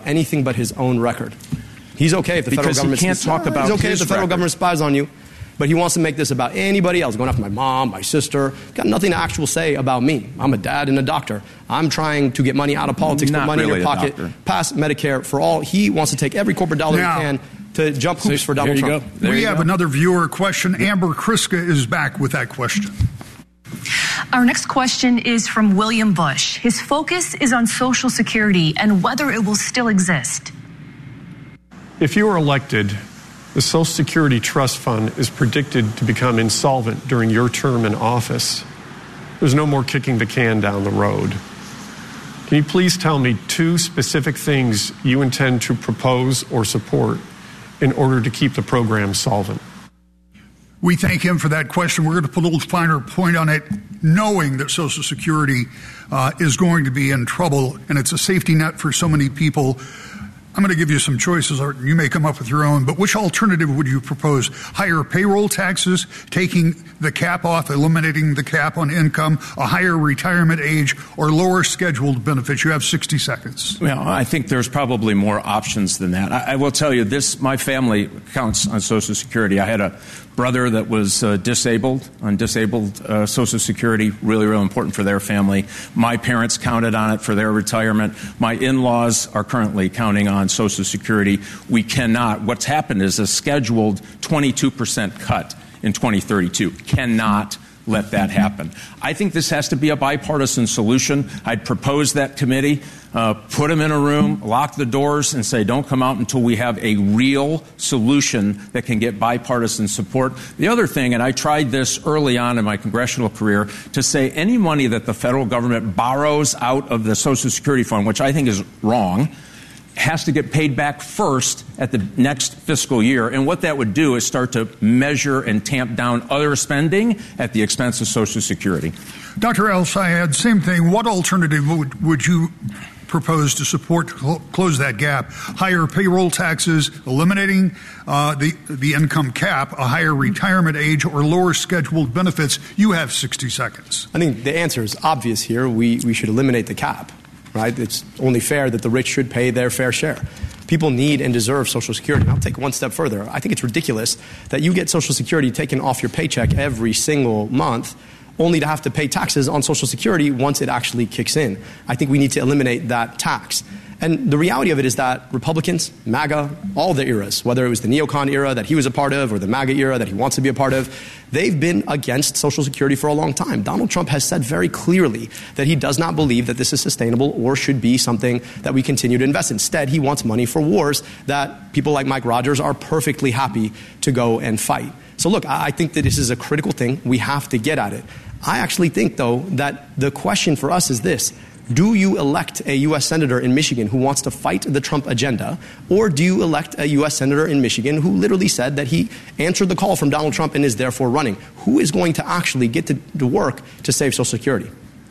anything but his own record. He's okay if the federal government spies on you, but he wants to make this about anybody else, going after my mom, my sister. Got nothing to actually say about me. I'm a dad and a doctor. I'm trying to get money out of politics, put money in your pocket, pass Medicare for all. He wants to take every corporate dollar he can to jump hoops for Donald Trump. We have another viewer question. Amber Kriska is back with that question. Our next question is from William Bush. His focus is on Social Security and whether it will still exist. If you are elected, the Social Security Trust Fund is predicted to become insolvent during your term in office. There's no more kicking the can down the road. Can you please tell me 2 specific things you intend to propose or support in order to keep the program solvent? We thank him for that question. We're going to put a little finer point on it, knowing that Social Security is going to be in trouble, and it's a safety net for so many people. I'm going to give you some choices, or you may come up with your own, but which alternative would you propose? Higher payroll taxes, taking the cap off, eliminating the cap on income, a higher retirement age, or lower scheduled benefits? You have 60 seconds. Well, I think there's probably more options than that. I will tell you this, my family counts on Social Security. I had a brother that was disabled on disabled Social Security, really, really important for their family. My parents counted on it for their retirement. My in-laws are currently counting on Social Security. We cannot. What's happened is a scheduled 22% cut in 2032. Cannot let that happen. I think this has to be a bipartisan solution. I'd propose that committee, put them in a room, lock the doors, and say, don't come out until we have a real solution that can get bipartisan support. The other thing, and I tried this early on in my congressional career, to say any money that the federal government borrows out of the Social Security Fund, which I think is wrong, has to get paid back first at the next fiscal year. And what that would do is start to measure and tamp down other spending at the expense of Social Security. Dr. El-Sayed, same thing. What alternative would you propose to support to close that gap? Higher payroll taxes, eliminating the income cap, a higher retirement age, or lower scheduled benefits? You have 60 seconds. I think the answer is obvious here. We should eliminate the cap. Right? It's only fair that the rich should pay their fair share. People need and deserve Social Security. I'll take one step further. I think it's ridiculous that you get Social Security taken off your paycheck every single month only to have to pay taxes on Social Security once it actually kicks in. I think we need to eliminate that tax. And the reality of it is that Republicans, MAGA, all the eras, whether it was the neocon era that he was a part of or the MAGA era that he wants to be a part of, they've been against Social Security for a long time. Donald Trump has said very clearly that he does not believe that this is sustainable or should be something that we continue to invest in. Instead, he wants money for wars that people like Mike Rogers are perfectly happy to go and fight. So look, I think that this is a critical thing. We have to get at it. I actually think, though, that the question for us is this. Do you elect a U.S. Senator in Michigan who wants to fight the Trump agenda, or do you elect a U.S. Senator in Michigan who literally said that he answered the call from Donald Trump and is therefore running? Who is going to actually get to work to save Social Security?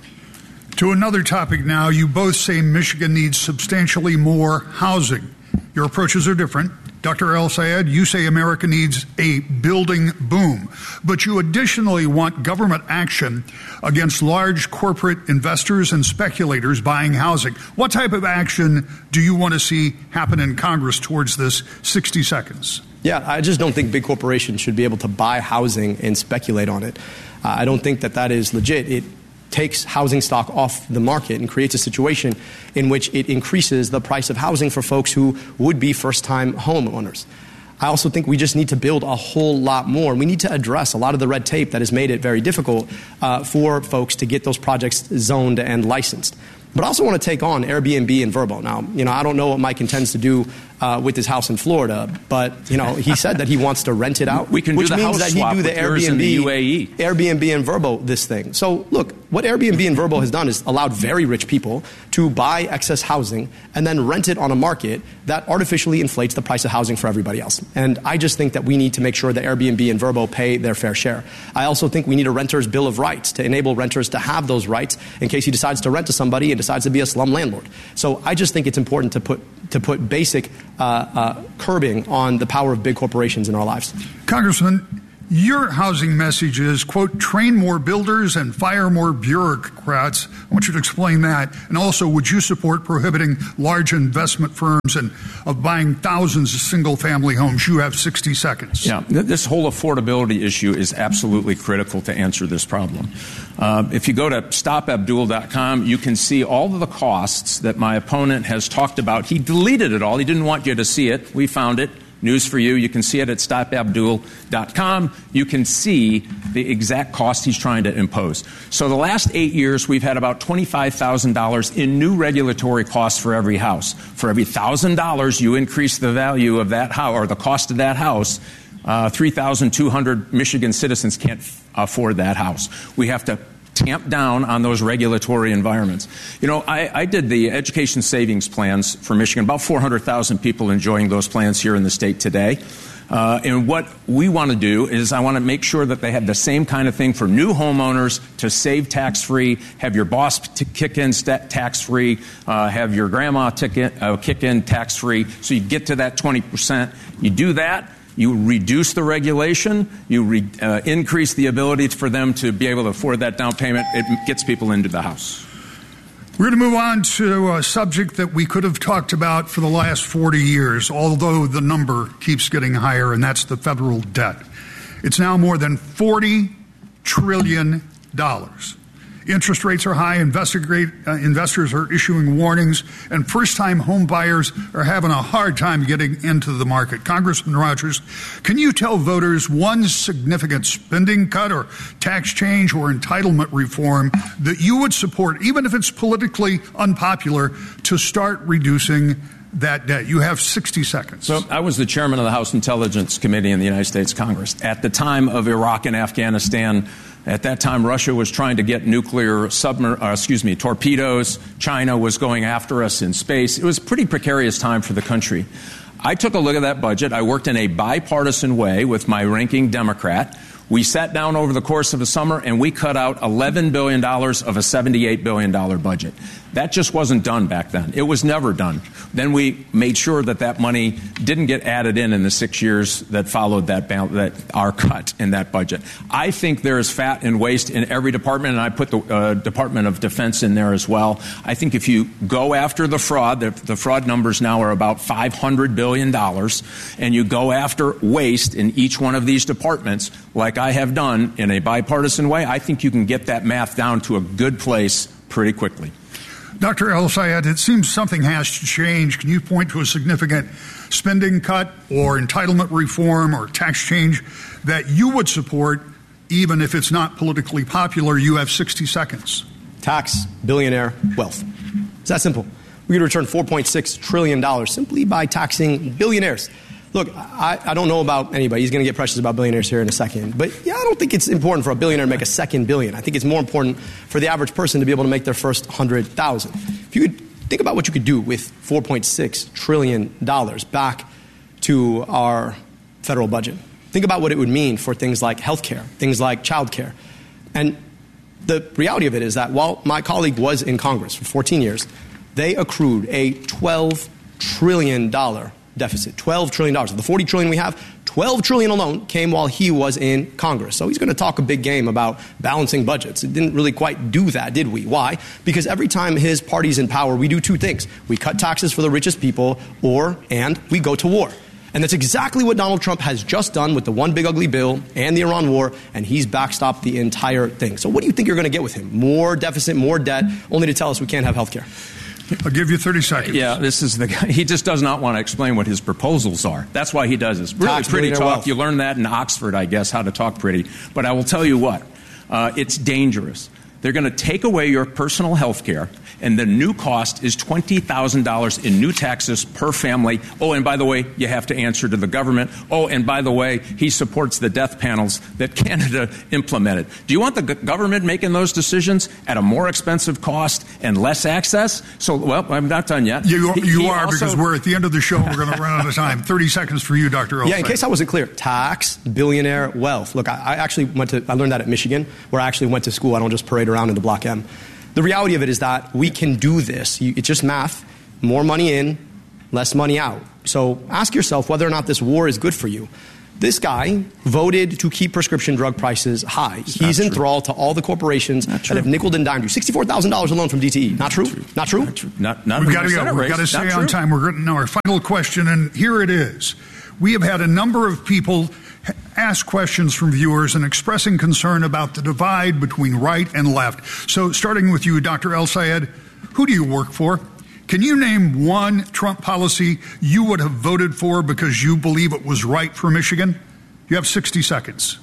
To another topic now. You both say Michigan needs substantially more housing. Your approaches are different. Dr. El-Sayed, you say America needs a building boom, but you additionally want government action against large corporate investors and speculators buying housing. What type of action do you want to see happen in Congress towards this? 60 seconds. Yeah, I just don't think big corporations should be able to buy housing and speculate on it. I don't think that is legit. It takes housing stock off the market and creates a situation in which it increases the price of housing for folks who would be first-time homeowners. I also think we just need to build a whole lot more. We need to address a lot of the red tape that has made it very difficult for folks to get those projects zoned and licensed. But I also want to take on Airbnb and Vrbo. Now, I don't know what Mike intends to do with his house in Florida, but, he said that he wants to rent it out. We can do the house swap with yours in the UAE. Airbnb and Vrbo this thing. So, look, what Airbnb and Vrbo has done is allowed very rich people to buy excess housing and then rent it on a market that artificially inflates the price of housing for everybody else. And I just think that we need to make sure that Airbnb and Vrbo pay their fair share. I also think we need a renter's bill of rights to enable renters to have those rights in case he decides to rent to somebody and decides to be a slum landlord. So I just think it's important to put basic curbing on the power of big corporations in our lives. Congressman, Your housing message is, quote, train more builders and fire more bureaucrats. I want you to explain that. And also, would you support prohibiting large investment firms and of buying thousands of single-family homes? You have 60 seconds. Yeah, this whole affordability issue is absolutely critical to answer this problem. If you go to stopabdul.com, you can see all of the costs that my opponent has talked about. He deleted it all. He didn't want you to see it. We found it. News for you. You can see it at stopabdul.com. You can see the exact cost he's trying to impose. So the last 8 years, we've had about $25,000 in new regulatory costs for every house. For every $1,000 you increase the value of that house or the cost of that house, 3,200 Michigan citizens can't afford that house. We have to tamp down on those regulatory environments. You know, I did the education savings plans for Michigan, about 400,000 people enjoying those plans here in the state today. And what we want to do is I want to make sure that they have the same kind of thing for new homeowners to save tax-free, have your boss kick in tax-free, have your grandma kick in tax-free, so you get to that 20%. You do that. You reduce the regulation, you increase the ability for them to be able to afford that down payment. It gets people into the house. We're going to move on to a subject that we could have talked about for the last 40 years, although the number keeps getting higher, and that's the federal debt. It's now more than $40 trillion. Interest rates are high, investors are issuing warnings, and first-time home buyers are having a hard time getting into the market. Congressman Rogers, can you tell voters one significant spending cut or tax change or entitlement reform that you would support, even if it's politically unpopular, to start reducing that debt? You have 60 seconds. So I was the chairman of the House Intelligence Committee in the United States Congress. At the time of Iraq and Afghanistan, at that time, Russia was trying to get nuclear torpedoes. China was going after us in space. It was a pretty precarious time for the country. I took a look at that budget. I worked in a bipartisan way with my ranking Democrat. We sat down over the course of the summer and we cut out $11 billion of a $78 billion budget. That just wasn't done back then. It was never done. Then we made sure that that money didn't get added in the 6 years that followed that our cut in that budget. I think there is fat and waste in every department, and I put the Department of Defense in there as well. I think if you go after the fraud numbers now are about $500 billion, and you go after waste in each one of these departments, like I have done in a bipartisan way, I think you can get that math down to a good place pretty quickly. Dr. El-Sayed, it seems something has to change. Can you point to a significant spending cut or entitlement reform or tax change that you would support, even if it's not politically popular? You have 60 seconds. Tax billionaire wealth. It's that simple. We could return $4.6 trillion simply by taxing billionaires. Look, I don't know about anybody. He's going to get precious about billionaires here in a second. But yeah, I don't think it's important for a billionaire to make a second billion. I think it's more important for the average person to be able to make their first $100,000. If you could think about what you could do with $4.6 trillion back to our federal budget. Think about what it would mean for things like healthcare, things like childcare. And the reality of it is that while my colleague was in Congress for 14 years, they accrued a $12 trillion deficit. $12 trillion. Of the $40 trillion we have, $12 trillion alone came while he was in Congress. So he's going to talk a big game about balancing budgets. It didn't really quite do that, did we? Why? Because every time his party's in power, we do two things. We cut taxes for the richest people, and we go to war. And that's exactly what Donald Trump has just done with the one big ugly bill and the Iran war, and he's backstopped the entire thing. So what do you think you're going to get with him? More deficit, more debt, only to tell us we can't have health care. I'll give you 30 seconds. Yeah, this is the guy. He just does not want to explain what his proposals are. That's why he does this. Really pretty talk. Wealth. You learn that in Oxford, I guess, how to talk pretty. But I will tell you what, it's dangerous. They're going to take away your personal health care, and the new cost is $20,000 in new taxes per family. Oh, and by the way, you have to answer to the government. Oh, and by the way, he supports the death panels that Canada implemented. Do you want the government making those decisions at a more expensive cost and less access? So, well, I'm not done yet. You are, because we're at the end of the show. We're going to run out of time. 30 seconds for you, Dr. El-Sayed. Yeah, in case I wasn't clear, tax billionaire wealth. Look, I actually I learned that at Michigan, where I actually went to school. I don't just parade around in the Block M. The reality of it is that we can do this. It's just math. More money in, less money out. So ask yourself whether or not this war is good for you. This guy voted to keep prescription drug prices high. He's in thrall to all the corporations that have nickeled and dimed you. $64,000 alone from DTE. Not true? Not true? Not true. Not We've got to go. We've got to stay on time. We're getting our final question, and here it is. We have had a number of people ask questions from viewers and expressing concern about the divide between right and left. So starting with you, Dr. El-Sayed, who do you work for? Can you name one Trump policy you would have voted for because you believe it was right for Michigan? You have 60 seconds.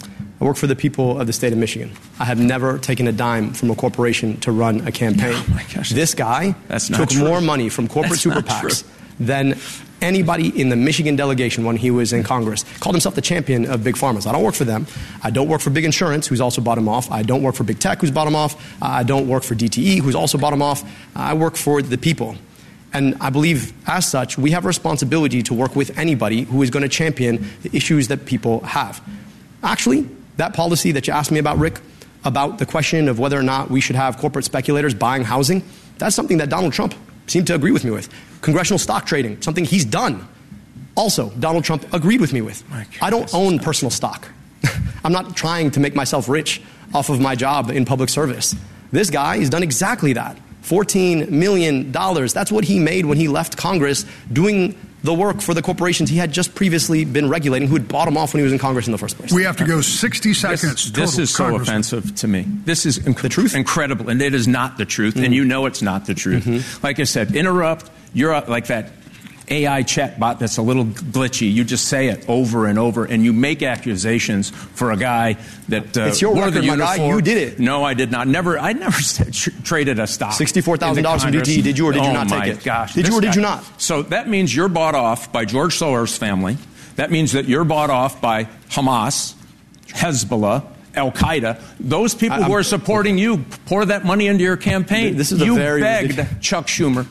I work for the people of the state of Michigan. I have never taken a dime from a corporation to run a campaign. Oh my gosh, this guy took more money from corporate super PACs than anybody in the Michigan delegation when he was in Congress. Called himself the champion of big pharmas. I don't work for them. I don't work for big insurance, who's also bought him off. I don't work for big tech, who's bought him off. I don't work for DTE, who's also bought him off. I work for the people. And I believe, as such, we have a responsibility to work with anybody who is going to champion the issues that people have. Actually, that policy that you asked me about, Rick, about the question of whether or not we should have corporate speculators buying housing, that's something that Donald Trump seemed to agree with me with. Congressional stock trading, something he's done. Also, Donald Trump agreed with me with. I don't own personal stock. I'm not trying to make myself rich off of my job in public service. This guy has done exactly that. $14 million. That's what he made when he left Congress doing the work for the corporations he had just previously been regulating, who had bought him off when he was in Congress in the first place. We have to go 60 seconds. This is so offensive to me. This is the truth? Incredible, and it is not the truth, and you know it's not the truth. Like I said, interrupt. You're like that AI chatbot that's a little glitchy. You just say it over and over, and you make accusations for a guy that it's your record, my guy. You did it. No, I did not. I never traded a stock. $64,000 from DTE. Did you or did you not take it? Gosh, did you or did you not? So that means you're bought off by George Soros's family. That means that you're bought off by Hamas, Hezbollah, Al-Qaeda. Those people who are supporting you pour that money into your campaign. This is you begged Chuck Schumer.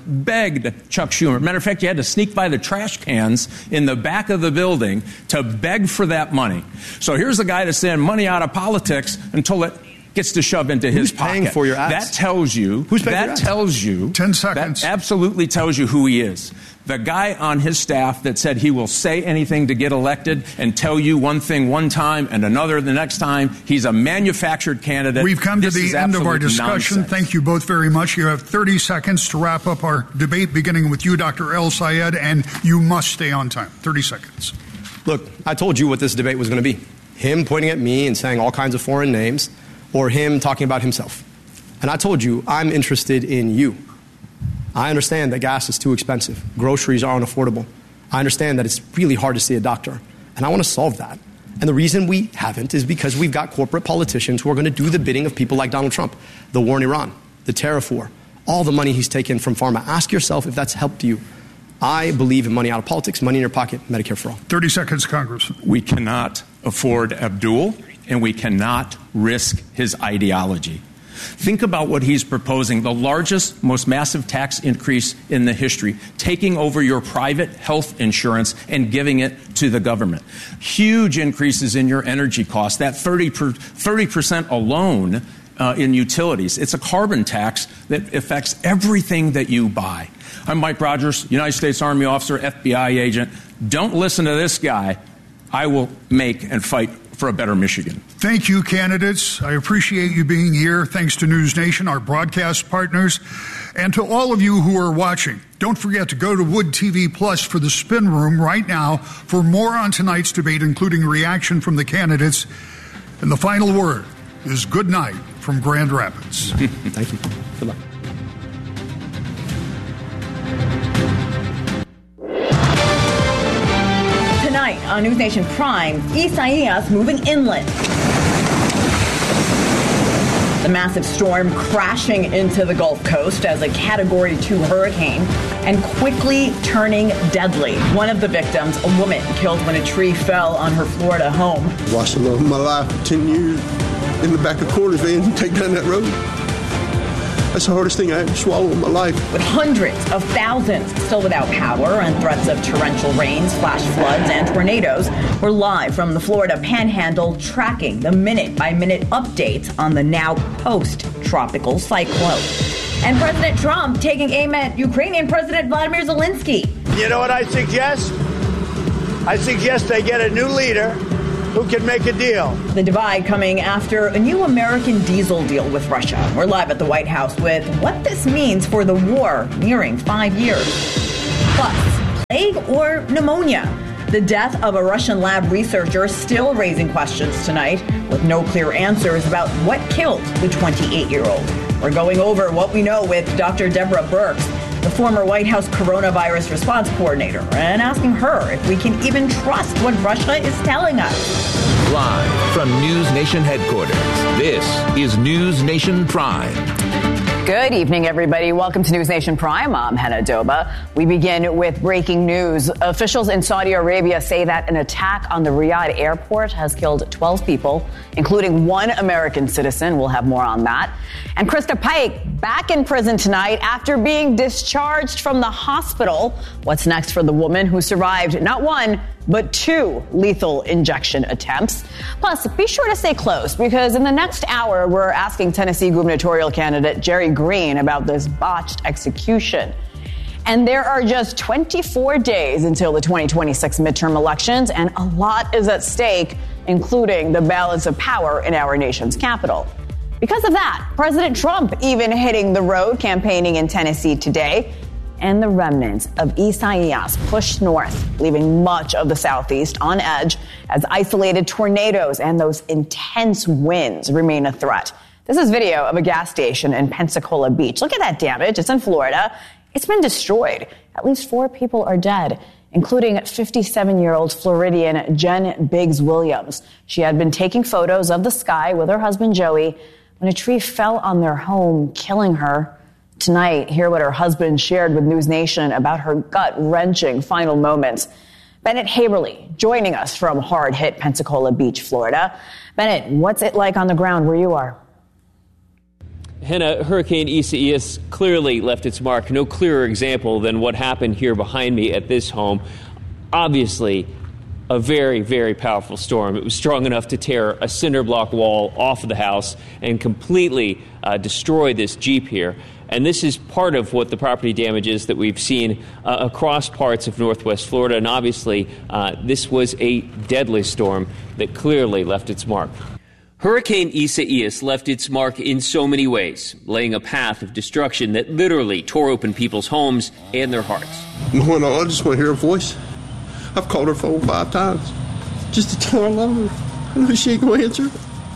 Matter of fact, you had to sneak by the trash cans in the back of the building to beg for that money. So here's a guy that's saying money out of politics until it gets to shove into his pocket. Who's paying for your ads? That tells you. Who's paying for your ads? That tells you. 10 seconds. That absolutely tells you who he is. The guy on his staff that said he will say anything to get elected and tell you one thing one time and another the next time. He's a manufactured candidate. We've come to the end of our discussion. Nonsense. Thank you both very much. You have 30 seconds to wrap up our debate, beginning with you, Dr. El-Sayed, and you must stay on time. 30 seconds. Look, I told you what this debate was going to be. Him pointing at me and saying all kinds of foreign names, or him talking about himself. And I told you, I'm interested in you. I understand that gas is too expensive. Groceries are unaffordable. I understand that it's really hard to see a doctor. And I want to solve that. And the reason we haven't is because we've got corporate politicians who are going to do the bidding of people like Donald Trump. The war in Iran, the tariff war, all the money he's taken from pharma. Ask yourself if that's helped you. I believe in money out of politics, money in your pocket, Medicare for all. 30 seconds, Congressman. We cannot afford Abdul, and we cannot risk his ideology. Think about what he's proposing, the largest, most massive tax increase in the history, taking over your private health insurance and giving it to the government. Huge increases in your energy costs, that 30% alone in utilities. It's a carbon tax that affects everything that you buy. I'm Mike Rogers, United States Army officer, FBI agent. Don't listen to this guy. I will make and fight for a better Michigan. Thank you, candidates. I appreciate you being here. Thanks to News Nation, our broadcast partners, and to all of you who are watching. Don't forget to go to Wood TV Plus for the Spin Room right now for more on tonight's debate, including reaction from the candidates. And the final word is good night from Grand Rapids. Thank you. Good luck. Tonight on News Nation Prime, Isaias moving inland. The massive storm crashing into the Gulf Coast as a Category 2 hurricane and quickly turning deadly. One of the victims, a woman, killed when a tree fell on her Florida home. Watched the love of my life for 10 years in the back of Corner's van take down that road. That's the hardest thing I ever swallowed in my life. With hundreds of thousands still without power and threats of torrential rains, flash floods, and tornadoes, we're live from the Florida Panhandle tracking the minute-by-minute updates on the now post-tropical cyclone. And President Trump taking aim at Ukrainian President Vladimir Zelensky. You know what I suggest? I suggest they get a new leader who can make a deal. The divide coming after a new American diesel deal with Russia. We're live at the White House with what this means for the war nearing 5 years. Plus, plague or pneumonia? The death of a Russian lab researcher still raising questions tonight, with no clear answers about what killed the 28-year-old. We're going over what we know with Dr. Deborah Birx, the former White House coronavirus response coordinator, and asking her if we can even trust what Russia is telling us. Live from News Nation headquarters, this is News Nation Prime. Good evening, everybody. Welcome to News Nation Prime. I'm Hannah Doba. We begin with breaking news. Officials in Saudi Arabia say that an attack on the Riyadh airport has killed 12 people, including one American citizen. We'll have more on that. And Krista Pike back in prison tonight after being discharged from the hospital. What's next for the woman who survived not one, but 2 lethal injection attempts? Plus, be sure to stay close, because in the next hour, we're asking Tennessee gubernatorial candidate Jerry Green about this botched execution. And there are just 24 days until the 2026 midterm elections, and a lot is at stake, including the balance of power in our nation's capital. Because of that, President Trump even hitting the road campaigning in Tennessee today. And the remnants of Isaias pushed north, leaving much of the southeast on edge as isolated tornadoes and those intense winds remain a threat. This is video of a gas station in Pensacola Beach. Look at that damage. It's in Florida. It's been destroyed. At least 4 people are dead, including 57-year-old Floridian Jen Biggs Williams. She had been taking photos of the sky with her husband Joey when a tree fell on their home, killing her. Tonight, hear what her husband shared with News Nation about her gut-wrenching final moments. Bennett Haberly joining us from hard-hit Pensacola Beach, Florida. Bennett, what's it like on the ground where you are? Hannah, Hurricane Isaias clearly left its mark. No clearer example than what happened here behind me at this home. Obviously, a very, very powerful storm. It was strong enough to tear a cinder block wall off of the house and completely destroy this Jeep here. And this is part of what the property damage is that we've seen across parts of Northwest Florida. And obviously, this was a deadly storm that clearly left its mark. Hurricane Isaias left its mark in so many ways, laying a path of destruction that literally tore open people's homes and their hearts. No, I just want to hear her voice. I've called her 4 or 5 times just to tell her I love her. I know she ain't going to answer.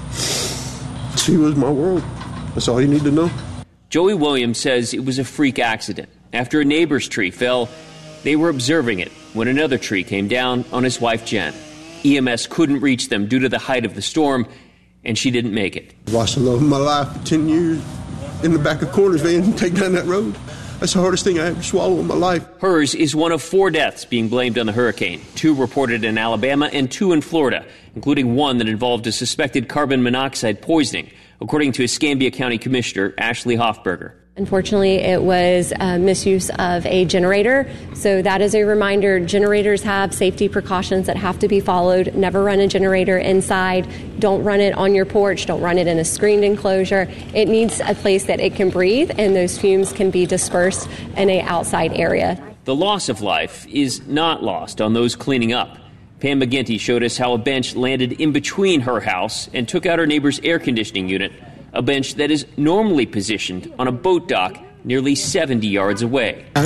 She was my world. That's all you need to know. Joey Williams says it was a freak accident. After a neighbor's tree fell, they were observing it when another tree came down on his wife, Jen. EMS couldn't reach them due to the height of the storm, and she didn't make it. I watched the love of my life for 10 years in the back of Corners van take down that road. That's the hardest thing I ever swallowed in my life. Hers is one of 4 deaths being blamed on the hurricane, 2 reported in Alabama and 2 in Florida, including one that involved a suspected carbon monoxide poisoning, according to Escambia County Commissioner Ashley Hoffberger. Unfortunately, it was misuse of a generator. So that is a reminder. Generators have safety precautions that have to be followed. Never run a generator inside. Don't run it on your porch. Don't run it in a screened enclosure. It needs a place that it can breathe, and those fumes can be dispersed in an outside area. The loss of life is not lost on those cleaning up. Pam McGinty showed us how a bench landed in between her house and took out her neighbor's air conditioning unit, a bench that is normally positioned on a boat dock nearly 70 yards away. I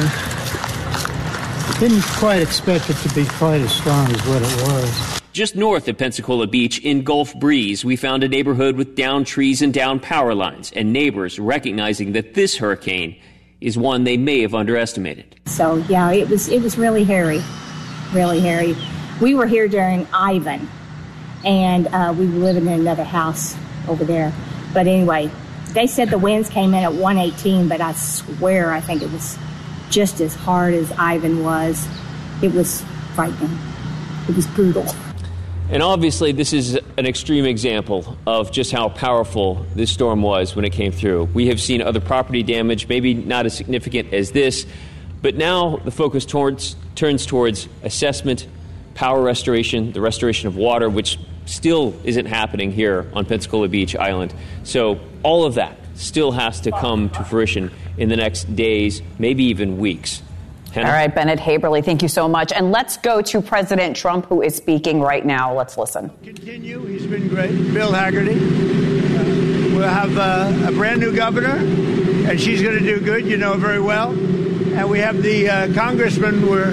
didn't quite expect it to be quite as strong as what it was. Just north of Pensacola Beach in Gulf Breeze, we found a neighborhood with downed trees and downed power lines, and neighbors recognizing that this hurricane is one they may have underestimated. So, yeah, it was really hairy, really hairy. We were here during Ivan, and we were living in another house over there. But anyway, they said the winds came in at 118, but I swear I think it was just as hard as Ivan was. It was frightening. It was brutal. And obviously, this is an extreme example of just how powerful this storm was when it came through. We have seen other property damage, maybe not as significant as this, but now the focus turns towards assessment, power restoration, the restoration of water, which still isn't happening here on Pensacola Beach Island. So all of that still has to come to fruition in the next days, maybe even weeks. All right, Bennett Haberly, thank you so much. And let's go to President Trump, who is speaking right now. Let's listen. Continue. He's been great. Bill Hagerty. We'll have a brand new governor, and she's going to do good. You know very well. And we have the congressman.